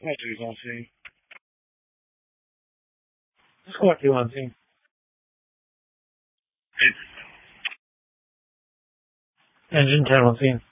What dude's on scene? Squad 2 on scene. Engine 10 on scene.